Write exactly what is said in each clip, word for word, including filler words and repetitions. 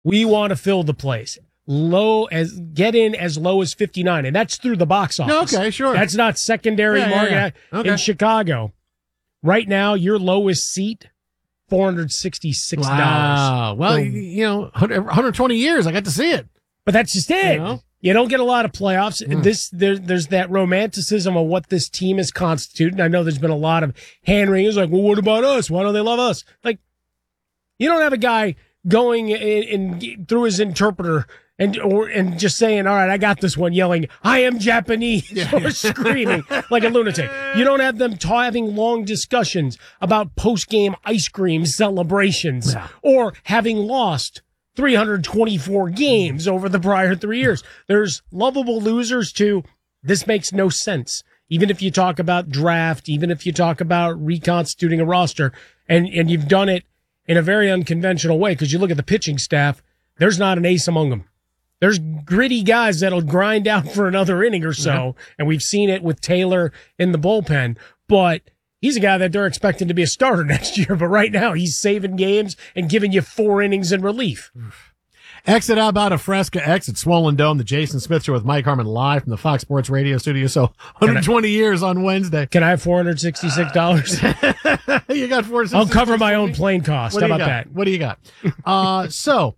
we want to fill the place. Low as get in as low as fifty-nine, and that's through the box office. Okay, sure. That's not secondary yeah, market. yeah, yeah. Okay. In Chicago. Right now, your lowest seat, four hundred sixty-six dollars. Wow. Well, so, you know, one hundred twenty years, I got to see it. But that's just it. You know? You don't get a lot of playoffs. Mm. This there, There's that romanticism of what this team is constituted. I know there's been a lot of hand wringing. Like, well, what about us? Why don't they love us? Like, you don't have a guy going in, in through his interpreter and or and just saying, all right, I got this one, yelling, I am Japanese, yeah, or yeah. screaming like a lunatic. You don't have them ta- having long discussions about post-game ice cream celebrations yeah. or having lost three hundred twenty-four games over the prior three years. There's lovable losers too. This makes no sense. Even if you talk about draft, even if you talk about reconstituting a roster, and, and you've done it in a very unconventional way, because you look at the pitching staff, there's not an ace among them. There's gritty guys that'll grind out for another inning or so, yeah. and we've seen it with Taylor in the bullpen, but he's a guy that they're expecting to be a starter next year, but right now he's saving games and giving you four innings in relief. Exit out about a Fresca exit Swollen Dome, the Jason Smith Show with Mike Harmon live from the Fox Sports Radio studio. So one hundred twenty I, years on Wednesday. Can I have four hundred sixty-six dollars? You got four hundred sixty-six dollars. I'll cover my own plane cost. How about got? that? What do you got? uh, so,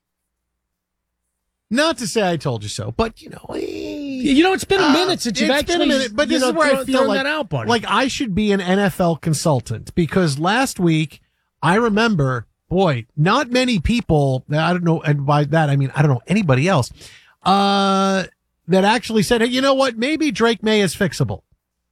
not to say I told you so, but you know, you know, it's been a minute uh, since you've actually, been a minute, but this know, is where throw, I feel like, that out, buddy. like I should be an N F L consultant, because last week I remember, boy, not many people, I don't know, and by that I mean I don't know anybody else, uh, that actually said, hey, you know what, maybe Drake May is fixable.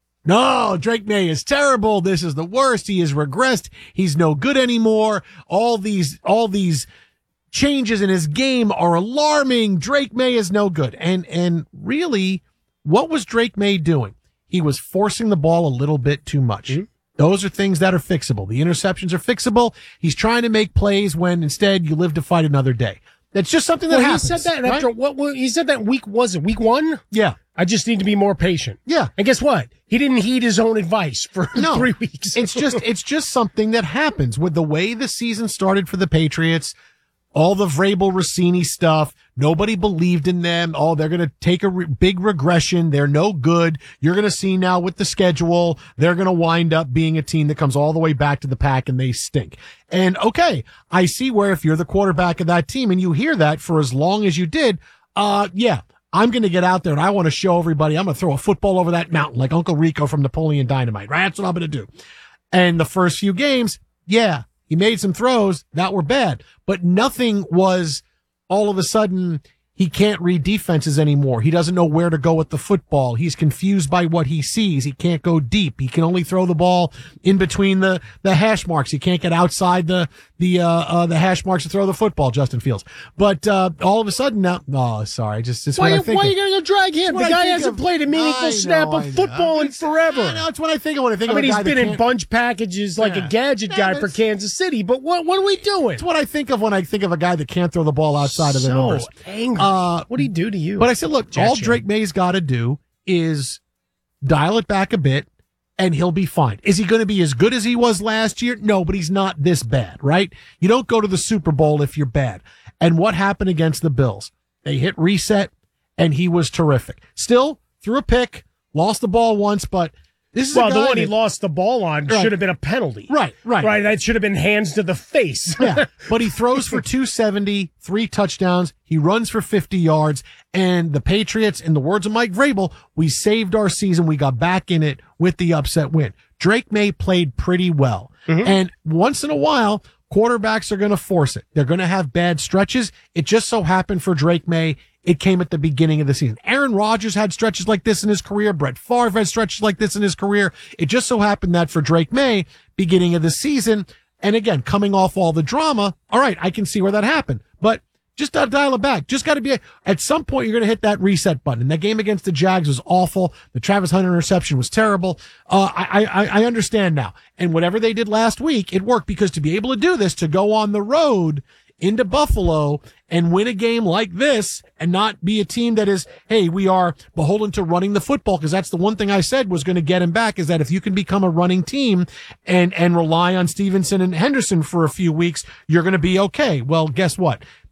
No, Drake May is terrible. This is the worst. He has regressed. He's no good anymore. All these, all these changes in his game are alarming. Drake May is no good. And, and really, what was Drake May doing? He was forcing the ball a little bit too much. Mm-hmm. Those are things that are fixable. The interceptions are fixable. He's trying to make plays when instead you live to fight another day. That's just something that well, happens. He said that right? after what, what he said that week was it week one? Yeah. I just need to be more patient. Yeah. And guess what? He didn't heed his own advice for no, three weeks. it's just, it's just something that happens with the way the season started for the Patriots. All the Vrabel Rossini stuff. Nobody believed in them. Oh, they're going to take a re- big regression. They're no good. You're going to see now with the schedule, they're going to wind up being a team that comes all the way back to the pack and they stink. And okay, I see where if you're the quarterback of that team and you hear that for as long as you did, uh, yeah, I'm going to get out there and I want to show everybody I'm going to throw a football over that mountain like Uncle Rico from Napoleon Dynamite, right? That's what I'm going to do. And the first few games, yeah, he made some throws that were bad, but nothing was all of a sudden he can't read defenses anymore. He doesn't know where to go with the football. He's confused by what he sees. He can't go deep. He can only throw the ball in between the, the hash marks. He can't get outside the, the, uh, uh, the hash marks to throw the football, Justin Fields. But, uh, all of a sudden now, oh, sorry, just, just why, what I think. Why are you going to drag him? The guy hasn't of, played a meaningful know, snap of football in forever. I know, it's what I think of when I think I of mean, a he's guy been in bunch packages like yeah. a gadget yeah, guy for Kansas City, but what, what are we doing? It's what I think of when I think of a guy that can't throw the ball outside so of the numbers. Angry. Uh, what do you do to you? But I said, look, Gesture. all Drake May's got to do is dial it back a bit and he'll be fine. Is he going to be as good as he was last year? No, but he's not this bad, right? You don't go to the Super Bowl if you're bad. And what happened against the Bills? They hit reset and he was terrific. Still threw a pick, lost the ball once, but this is well, a guy the one that, he lost the ball on right. should have been a penalty. Right, right. Right, that should have been hands to the face. Yeah, but he throws for two seventy, three touchdowns. He runs for fifty yards. And the Patriots, in the words of Mike Vrabel, we saved our season. We got back in it with the upset win. Drake May played pretty well. Mm-hmm. And once in a while, quarterbacks are going to force it. They're going to have bad stretches. It just so happened for Drake May, it came at the beginning of the season. Aaron Rodgers had stretches like this in his career. Brett Favre had stretches like this in his career. It just so happened that for Drake May, beginning of the season, and again, coming off all the drama, all right, I can see where that happened. But just uh, dial it back. Just got to be, a, at some point, you're going to hit that reset button. And that game against the Jags was awful. The Travis Hunter interception was terrible. Uh, I, I, I understand now. And whatever they did last week, it worked, because to be able to do this, to go on the road into Buffalo and win a game like this and not be a team that is, hey, we are beholden to running the football, because that's the one thing I said was going to get him back, is that if you can become a running team and, and rely on Stevenson and Henderson for a few weeks, you're going to be okay. Well, guess what?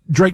Drake